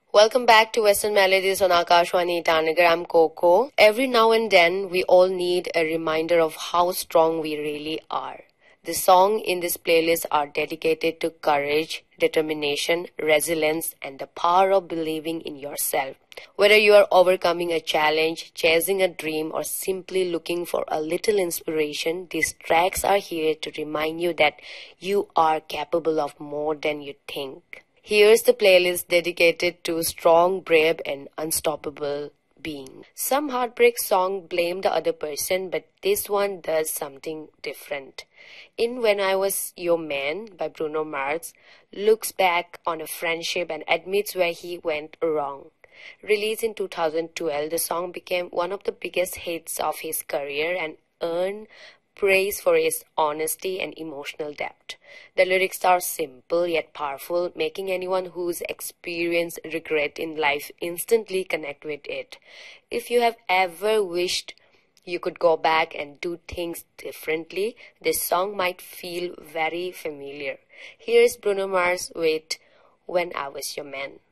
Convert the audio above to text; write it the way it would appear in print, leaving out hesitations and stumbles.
Welcome back to Western Melodies on Akashwani Itanagar. I'm Coco. Every now and then, we all need a reminder of how strong we really are. The songs in this playlist are dedicated to courage, determination, resilience, and the power of believing in yourself. Whether you are overcoming a challenge, chasing a dream, or simply looking for a little inspiration, these tracks are here to remind you that you are capable of more than you think. Here's the playlist dedicated to strong, brave, and unstoppable being. Some heartbreak song blame the other person, but this one does something different. In When I Was Your Man by Bruno Mars, looks back on a friendship and admits where he went wrong. Released in 2012, the song became one of the biggest hits of his career and earned praise for its honesty and emotional depth. The lyrics are simple yet powerful, making anyone who's experienced regret in life instantly connect with it. If you have ever wished you could go back and do things differently, this song might feel very familiar. Here's Bruno Mars with When I Was Your Man.